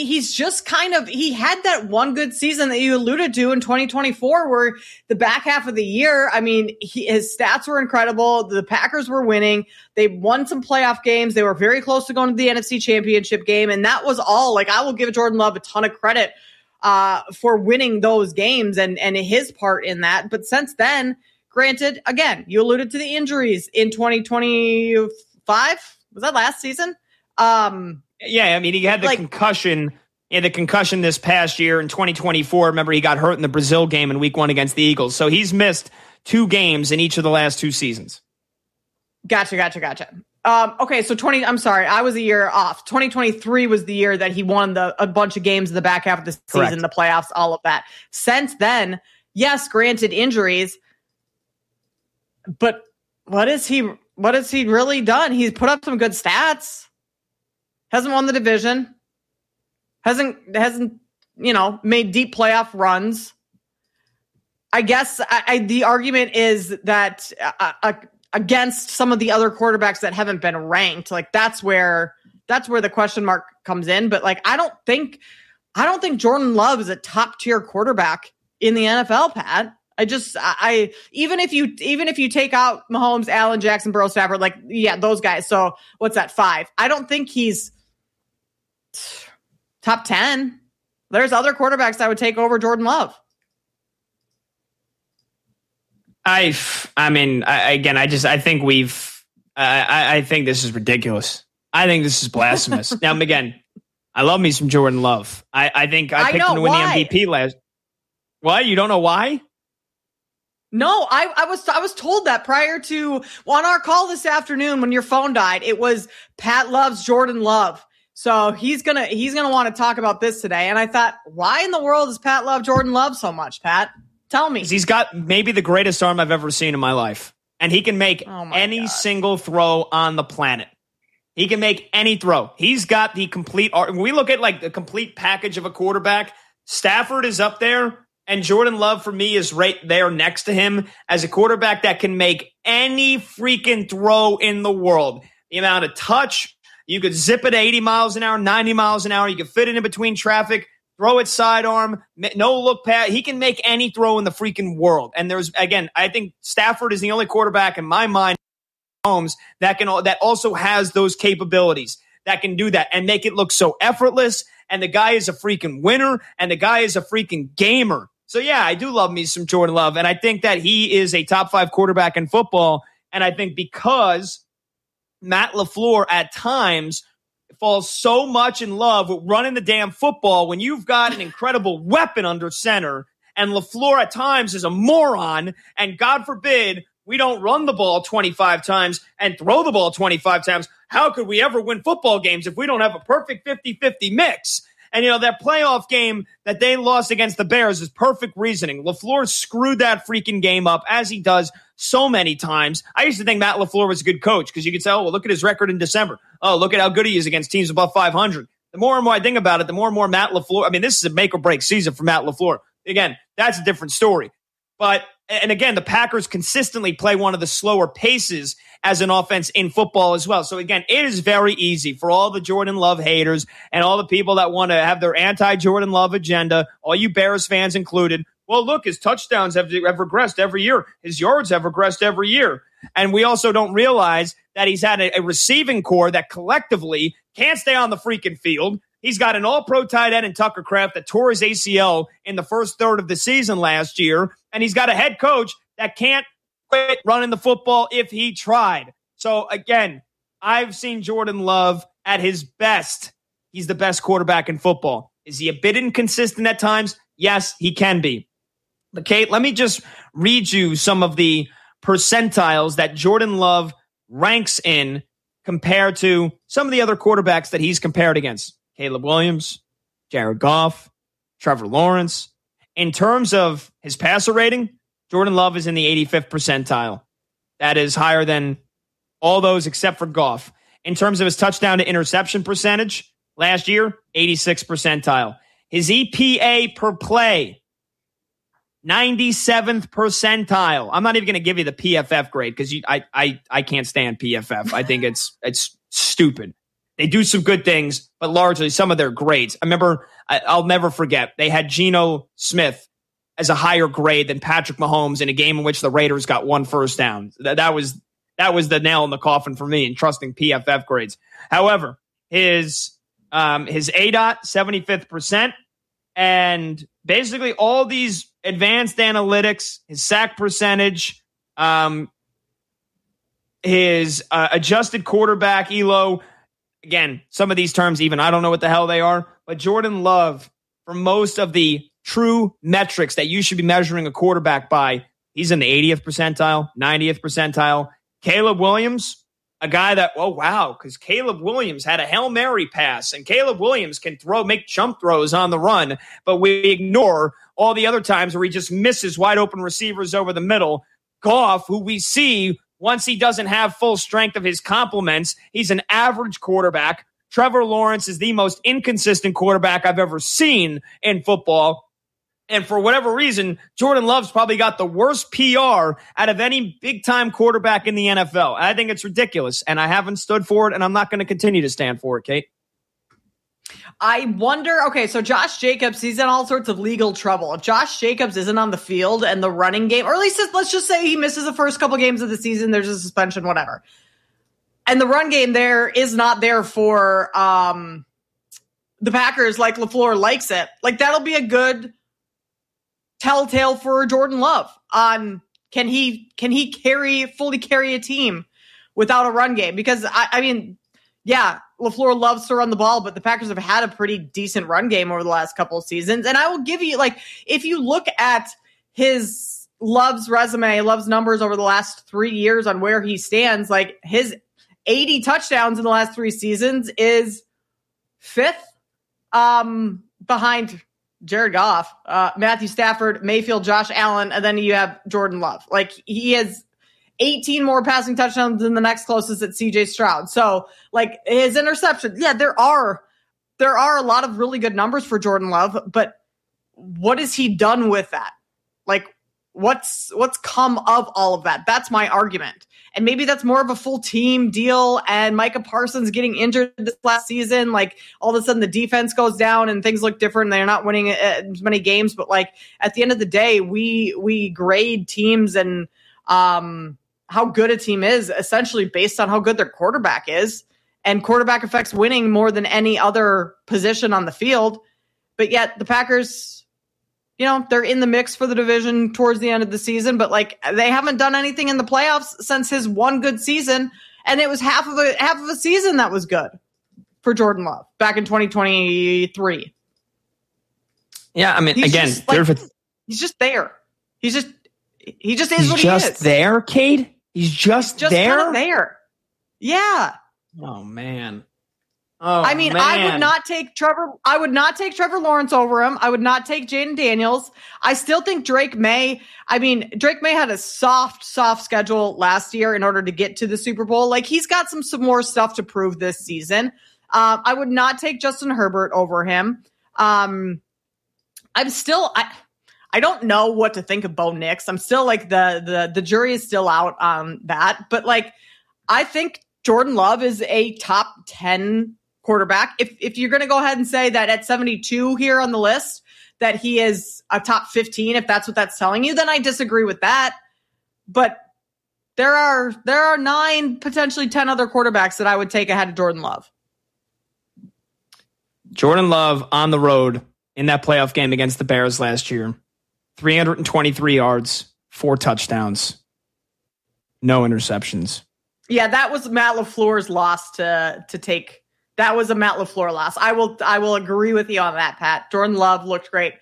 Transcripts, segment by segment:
he's just he had that one good season that you alluded to in 2024 where the back half of the year, I mean, his stats were incredible. The Packers were winning. They won some playoff games. They were very close to going to the NFC Championship game. And that was all. Like, I will give Jordan Love a ton of credit for winning those games and his part in that. But since then, granted, again, you alluded to the injuries in 2025. Was that last season? Yeah, I mean, he had the concussion. He had the concussion this past year in 2024. Remember, he got hurt in the Brazil game in week 1 against the Eagles. So he's missed 2 games in each of the last 2 seasons. Gotcha. Okay, so I'm sorry, I was a year off. 2023 was the year that he won a bunch of games in the back half of the season, Correct. The playoffs, all of that. Since then, yes, granted injuries, but what has he really done? He's put up some good stats. Hasn't won the division. Hasn't made deep playoff runs. I guess the argument is that against some of the other quarterbacks that haven't been ranked, like that's where the question mark comes in. But like, I don't think Jordan Love is a top tier quarterback in the NFL, Pat. Even if you take out Mahomes, Allen, Jackson, Burrow, Stafford, like, yeah, those guys. So what's that, 5? I don't think he's top 10. There's other quarterbacks I would take over Jordan Love. I think this is ridiculous. I think this is blasphemous. Now, again, I love me some Jordan Love. I think I picked him to win the MVP last. What? You don't know why? No, I was told that prior to on our call this afternoon when your phone died. It was Pat loves Jordan Love. So he's gonna want to talk about this today. And I thought, why in the world does Pat love Jordan Love so much, Pat? Tell me. He's got maybe the greatest arm I've ever seen in my life. And he can make any single throw on the planet. He can make any throw. He's got the complete art. When we look at like the complete package of a quarterback, Stafford is up there. And Jordan Love, for me, is right there next to him as a quarterback that can make any freaking throw in the world. The amount of touch, you could zip it 80 miles an hour, 90 miles an hour. You could fit it in between traffic, throw it sidearm, no look pass. He can make any throw in the freaking world. And I think Stafford is the only quarterback in my mind, Holmes, that also has those capabilities, that can do that and make it look so effortless. And the guy is a freaking winner, and the guy is a freaking gamer. So, yeah, I do love me some Jordan Love, and I think that he is a top 5 quarterback in football. And I think because Matt LaFleur at times falls so much in love with running the damn football when you've got an incredible weapon under center, and LaFleur at times is a moron, and God forbid we don't run the ball 25 times and throw the ball 25 times. How could we ever win football games if we don't have a perfect 50-50 mix? And, that playoff game that they lost against the Bears is perfect reasoning. LaFleur screwed that freaking game up, as he does so many times. I used to think Matt LaFleur was a good coach because you could say, oh, well, look at his record in December. Oh, look at how good he is against teams above 500. The more and more I think about it, the more and more Matt LaFleur. I mean, this is a make or break season for Matt LaFleur. Again, that's a different story. And again, the Packers consistently play one of the slower paces as an offense in football as well. So again, it is very easy for all the Jordan Love haters and all the people that want to have their anti-Jordan Love agenda, all you Bears fans included. Well, look, his touchdowns have regressed every year. His yards have regressed every year. And we also don't realize that he's had a receiving core that collectively can't stay on the freaking field. He's got an all-pro tight end in Tucker Kraft that tore his ACL in the first third of the season last year. And he's got a head coach that can't quit running the football if he tried. So, again, I've seen Jordan Love at his best. He's the best quarterback in football. Is he a bit inconsistent at times? Yes, he can be. But, Kate, let me just read you some of the percentiles that Jordan Love ranks in compared to some of the other quarterbacks that he's compared against. Caleb Williams, Jared Goff, Trevor Lawrence. In terms of his passer rating, Jordan Love is in the 85th percentile. That is higher than all those except for Goff. In terms of his touchdown to interception percentage, last year, 86th percentile. His EPA per play, 97th percentile. I'm not even going to give you the PFF grade because I can't stand PFF. I think it's stupid. They do some good things, but largely some of their grades. I remember, I'll never forget, they had Geno Smith as a higher grade than Patrick Mahomes in a game in which the Raiders got 1 first down. That was the nail in the coffin for me in trusting PFF grades. However, his ADOT 75th percent, and basically all these advanced analytics, his sack percentage, his adjusted quarterback ELO. Again, some of these terms, even I don't know what the hell they are, but Jordan Love, for most of the true metrics that you should be measuring a quarterback by, he's in the 80th percentile, 90th percentile. Caleb Williams, a guy that, oh, wow, because Caleb Williams had a Hail Mary pass, and Caleb Williams can make jump throws on the run, but we ignore all the other times where he just misses wide open receivers over the middle. Goff, who we see once he doesn't have full strength of his complements, he's an average quarterback. Trevor Lawrence is the most inconsistent quarterback I've ever seen in football. And for whatever reason, Jordan Love's probably got the worst PR out of any big-time quarterback in the NFL. I think it's ridiculous, and I haven't stood for it, and I'm not going to continue to stand for it, Kate. I wonder, okay, so Josh Jacobs, he's in all sorts of legal trouble. If Josh Jacobs isn't on the field and the running game, or at least let's just say he misses the first couple games of the season, there's a suspension, whatever. And the run game there is not there for the Packers like LaFleur likes it. Like, that'll be a good telltale for Jordan Love on can he fully carry a team without a run game? Because I mean, yeah, LaFleur loves to run the ball, but the Packers have had a pretty decent run game over the last couple of seasons. And I will give you, like, if you look at Love's resume, Love's numbers over the last 3 years on where he stands, like his 80 touchdowns in the last 3 seasons is 5th behind Jared Goff, Matthew Stafford, Mayfield, Josh Allen, and then you have Jordan Love. Like, he has 18 more passing touchdowns than the next closest at CJ Stroud. So, like, his interception, yeah, there are a lot of really good numbers for Jordan Love, but what has he done with that? Like, what's come of all of that? That's my argument. And maybe that's more of a full team deal, and Micah Parsons getting injured this last season, like, all of a sudden the defense goes down and things look different and they're not winning as many games. But, like, at the end of the day, we grade teams and how good a team is essentially based on how good their quarterback is. And quarterback affects winning more than any other position on the field. But yet the Packers, you know, they're in the mix for the division towards the end of the season, but, like, they haven't done anything in the playoffs since his one good season. And it was half of a season that was good for Jordan Love back in 2023. Yeah. I mean, he's again, he's just there. He just is what he is. He's just there, Kate? He's just there? Kind of there. Yeah. Oh, man. I mean, man. I would not take Trevor Lawrence over him. I would not take Jaden Daniels. I still think Drake May had a soft schedule last year in order to get to the Super Bowl. Like, he's got some more stuff to prove this season. I would not take Justin Herbert over him. I don't know what to think of Bo Nix. I'm still, like, the jury is still out on that. But, like, I think Jordan Love is a top 10 quarterback. If you're going to go ahead and say that at 72 here on the list, that he is a top 15, if that's what that's telling you, then I disagree with that. But there are 9, potentially 10 other quarterbacks that I would take ahead of Jordan Love. Jordan Love on the road in that playoff game against the Bears last year. 323 yards, 4 touchdowns, no interceptions. Yeah, that was Matt LaFleur's loss to take. That was a Matt LaFleur loss. I will agree with you on that, Pat. Jordan Love looked great.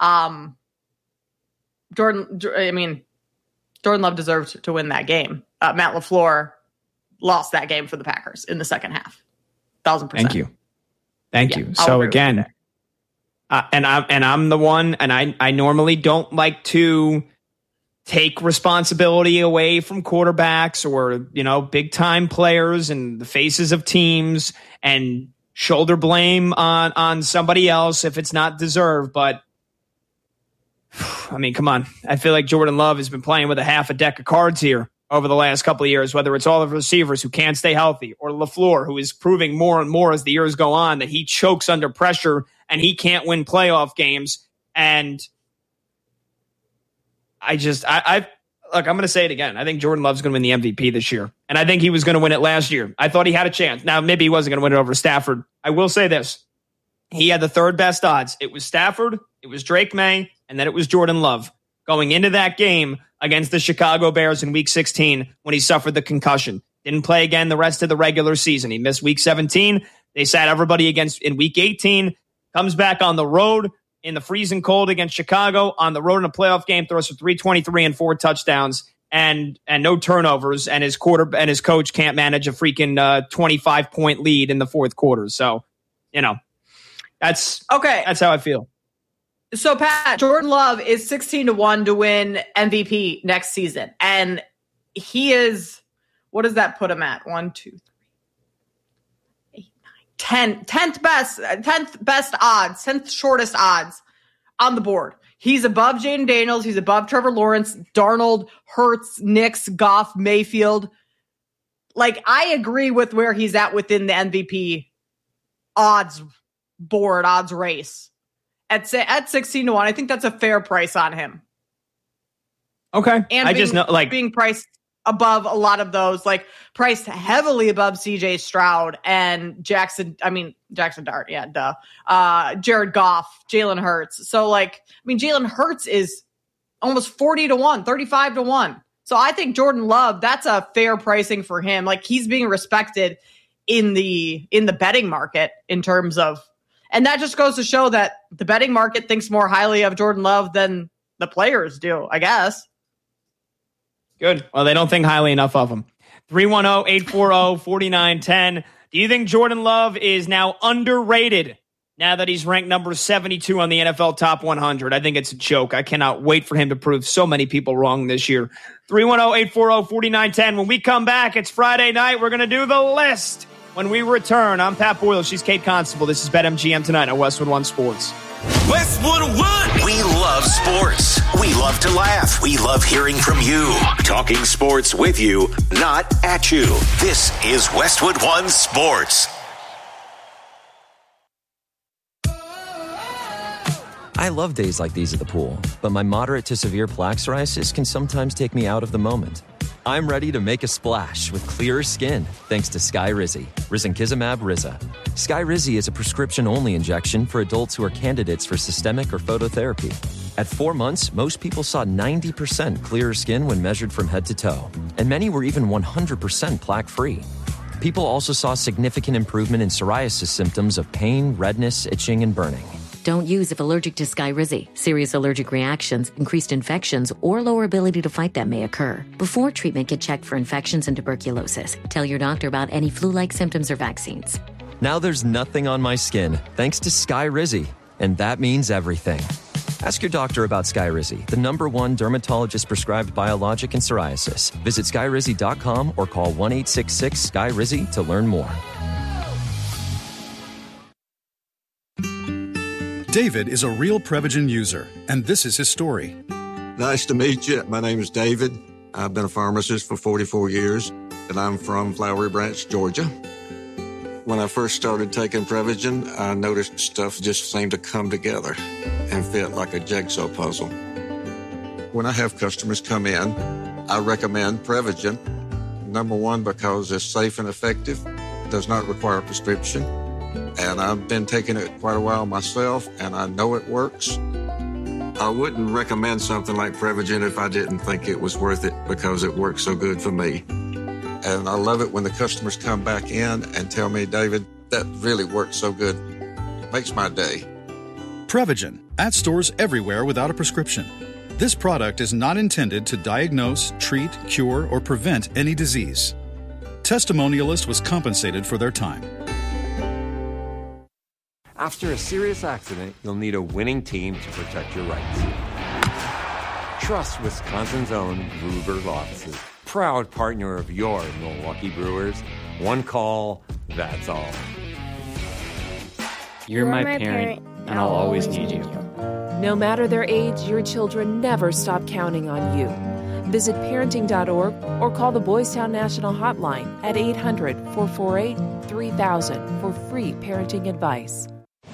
Jordan Love deserved to win that game. Matt LaFleur lost that game for the Packers in the second half. 1,000%. Thank you. So again, and I'm the one, and I normally don't like to take responsibility away from quarterbacks or, you know, big time players and the faces of teams and shoulder blame on somebody else if it's not deserved. But I mean, come on. I feel like Jordan Love has been playing with a half a deck of cards here over the last couple of years, whether it's all the receivers who can't stay healthy or LaFleur, who is proving more and more as the years go on that he chokes under pressure and he can't win playoff games. And look, I'm going to say it again. I think Jordan Love's going to win the MVP this year. And I think he was going to win it last year. I thought he had a chance. Now, maybe he wasn't going to win it over Stafford. I will say this. He had the third best odds. It was Stafford, it was Drake May, and then it was Jordan Love going into that game against the Chicago Bears in Week 16 when he suffered the concussion. Didn't play again the rest of the regular season. He missed Week 17. They sat everybody in Week 18. Comes back on the road in the freezing cold against Chicago, on the road in a playoff game, throws for 323 and 4 touchdowns and no turnovers, and his coach can't manage a freaking 25-point lead in the fourth quarter. So, that's okay. That's how I feel. So, Pat, Jordan Love is 16-1 to win MVP next season. And he is, what does that put him at? 1, 2, 3, 8, 9, 10th best odds, 10th shortest odds on the board. He's above Jaden Daniels. He's above Trevor Lawrence, Darnold, Hurts, Nix, Goff, Mayfield. Like, I agree with where he's at within the MVP odds board, odds race. At 16-1, I think that's a fair price on him. Okay. And being priced above a lot of those, like priced heavily above CJ Stroud and Jackson Dart. Yeah, duh. Jared Goff, Jalen Hurts. So Jalen Hurts is almost 40-1, 35-1. So I think Jordan Love, that's a fair pricing for him. Like, he's being respected in the betting market in terms of, and that just goes to show that the betting market thinks more highly of Jordan Love than the players do, I guess. Good. Well, they don't think highly enough of him. 310-840-4910. Do you think Jordan Love is now underrated now that he's ranked number 72 on the NFL Top 100? I think it's a joke. I cannot wait for him to prove so many people wrong this year. 310-840-4910. When we come back, it's Friday night. We're going to do the list. When we return, I'm Pat Boyle. She's Kate Constable. This is BetMGM tonight on Westwood One Sports. Westwood One. We love sports. We love to laugh. We love hearing from you. Talking sports with you, not at you. This is Westwood One Sports. I love days like these at the pool, but my moderate to severe plaque psoriasis can sometimes take me out of the moment. I'm ready to make a splash with clearer skin thanks to Skyrizi, risankizumab Riza. Skyrizi is a prescription-only injection for adults who are candidates for systemic or phototherapy. At 4 months, most people saw 90% clearer skin when measured from head to toe, and many were even 100% plaque-free. People also saw significant improvement in psoriasis symptoms of pain, redness, itching, and burning. Don't use if allergic to Skyrizi. Serious allergic reactions, increased infections, or lower ability to fight them may occur. Before treatment, get checked for infections and tuberculosis. Tell your doctor about any flu-like symptoms or vaccines. Now there's nothing on my skin thanks to Skyrizi, and that means everything. Ask your doctor about Skyrizi, the #1 dermatologist-prescribed biologic in psoriasis. Visit Skyrizi.com or call 1-866-SKYRIZI to learn more. David is a real Prevagen user, and this is his story. Nice to meet you. My name is David. I've been a pharmacist for 44 years, and I'm from Flowery Branch, Georgia. When I first started taking Prevagen, I noticed stuff just seemed to come together and fit like a jigsaw puzzle. When I have customers come in, I recommend Prevagen. #1, because it's safe and effective, does not require a prescription. And I've been taking it quite a while myself, and I know it works. I wouldn't recommend something like Prevagen if I didn't think it was worth it because it works so good for me. And I love it when the customers come back in and tell me, David, that really works so good. It makes my day. Prevagen, at stores everywhere without a prescription. This product is not intended to diagnose, treat, cure, or prevent any disease. Testimonialist was compensated for their time. After a serious accident, you'll need a winning team to protect your rights. Trust Wisconsin's own Ruger Law Offices, proud partner of your Milwaukee Brewers. One call, that's all. You're my parent, and I'll always need you. No matter their age, your children never stop counting on you. Visit parenting.org or call the Boys Town National Hotline at 800-448-3000 for free parenting advice.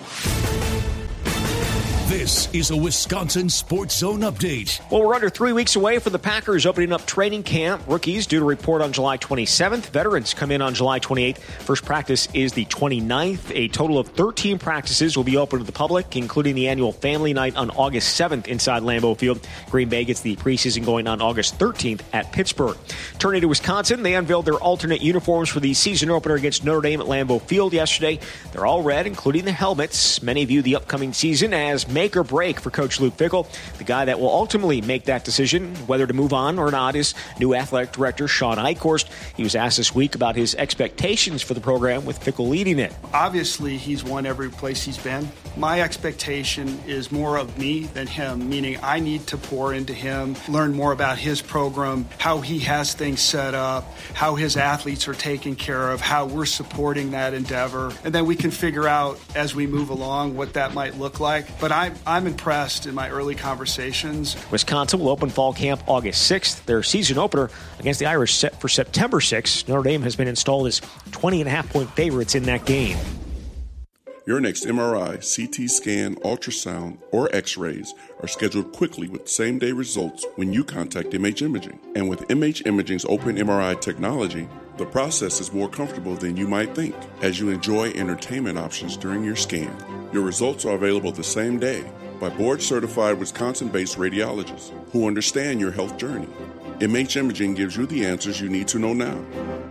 This is a Wisconsin Sports Zone update. Well, we're under 3 weeks away from the Packers opening up training camp. Rookies due to report on July 27th. Veterans come in on July 28th. First practice is the 29th. A total of 13 practices will be open to the public, including the annual Family Night on August 7th inside Lambeau Field. Green Bay gets the preseason going on August 13th at Pittsburgh. Turning to Wisconsin, they unveiled their alternate uniforms for the season opener against Notre Dame at Lambeau Field yesterday. They're all red, including the helmets. Many view the upcoming season as make or break for Coach Luke Fickell. The guy that will ultimately make that decision, whether to move on or not, is new athletic director Sean Eichhorst. He was asked this week about his expectations for the program with Fickell leading it. Obviously, he's won every place he's been. My expectation is more of me than him, meaning I need to pour into him, learn more about his program, how he has things set up, how his athletes are taken care of, how we're supporting that endeavor, and then we can figure out as we move along what that might look like. But I'm impressed in my early conversations. Wisconsin will open fall camp August 6th. Their season opener against the Irish set for September 6th. Notre Dame has been installed as 20.5-point favorites in that game. Your next MRI, CT scan, ultrasound, or X-rays are scheduled quickly with same-day results when you contact MH Imaging. And with MH Imaging's open MRI technology, the process is more comfortable than you might think as you enjoy entertainment options during your scan. Your results are available the same day by board-certified Wisconsin-based radiologists who understand your health journey. MH Imaging gives you the answers you need to know now.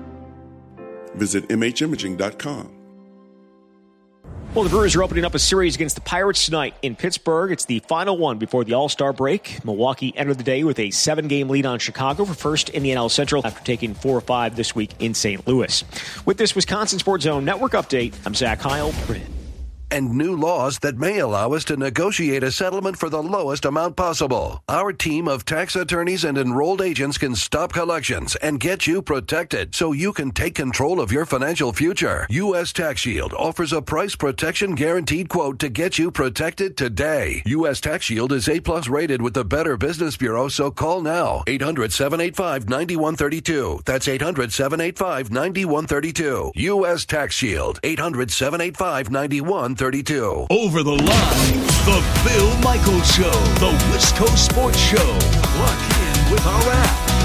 Visit MHimaging.com. Well, the Brewers are opening up a series against the Pirates tonight in Pittsburgh. It's the final one before the All-Star break. Milwaukee entered the day with a 7-game lead on Chicago for first in the NL Central after taking 4-5 this week in St. Louis. With this Wisconsin Sports Zone Network update, I'm Zach Heil. And new laws that may allow us to negotiate a settlement for the lowest amount possible. Our team of tax attorneys and enrolled agents can stop collections and get you protected so you can take control of your financial future. U.S. Tax Shield offers a price protection guaranteed quote to get you protected today. U.S. Tax Shield is A+ rated with the Better Business Bureau, so call now. 800-785-9132. That's 800-785-9132. U.S. Tax Shield. 800-785-9132. Over the line, the Bill Michaels Show, the West Coast Sports Show. Plug in with our app.